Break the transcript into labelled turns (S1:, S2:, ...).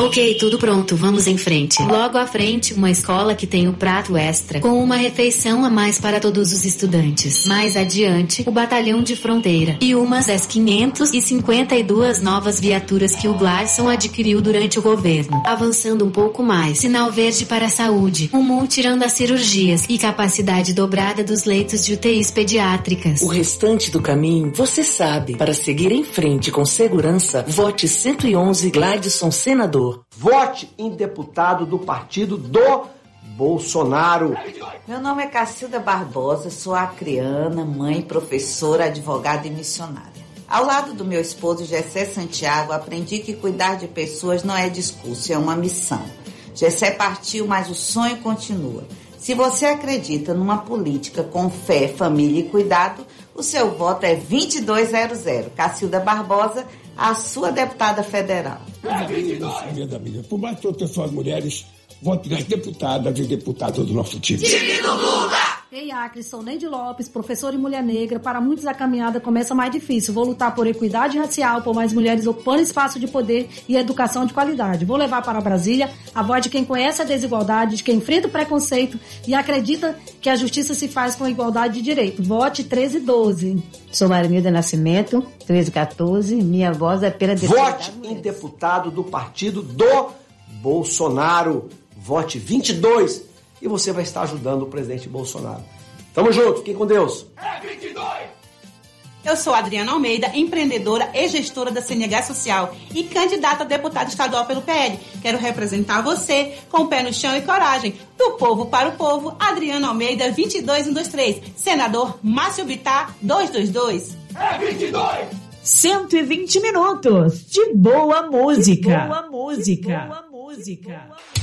S1: Ok, tudo pronto, vamos em frente. Logo à frente, uma escola que tem o prato extra, com uma refeição a mais para todos os estudantes. Mais adiante, o batalhão de fronteira. E umas S-552 novas viaturas que o Gladson adquiriu durante o governo. Avançando um pouco mais, sinal verde para a saúde, um multirão das cirurgias e capacidade dobrada dos leitos de UTIs pediátricas.
S2: O restante do caminho, você sabe. Para seguir em frente com segurança, vote 111 Gladson senador.
S3: Vote em deputado do partido do Bolsonaro.
S4: Meu nome é Cacilda Barbosa, sou acreana, mãe, professora, advogada e missionária. Ao lado do meu esposo Gessé Santiago, aprendi que cuidar de pessoas não é discurso, é uma missão. Gessé partiu, mas o sonho continua. Se você acredita numa política com fé, família e cuidado, o seu voto é 2200. Cacilda Barbosa, a sua deputada federal.
S5: Por mais proteção às mulheres, vote nas deputadas e deputados do nosso time.
S6: Ei, Acre, sou Neide Lopes, professora e mulher negra. Para muitos a caminhada começa mais difícil. Vou lutar por equidade racial, por mais mulheres ocupando espaço de poder e educação de qualidade. Vou levar para Brasília a voz de quem conhece a desigualdade, de quem enfrenta o preconceito e acredita que a justiça se faz com a igualdade de direito. Vote 1312.
S7: Sou Marinilda Nascimento, 1314. Minha voz é pela defesa.
S3: Vote em deputado do partido do Bolsonaro. Vote 22. E você vai estar ajudando o presidente Bolsonaro. Tamo junto, fiquem com Deus.
S8: É 22! Eu sou Adriana Almeida, empreendedora e gestora da CNH Social e candidata a deputada estadual pelo PL. Quero representar você com o pé no chão e coragem. Do povo para o povo, Adriana Almeida, 22123. Senador Márcio Bittar, 222.
S9: É 22! 120 minutos de boa música. De boa música. De boa música.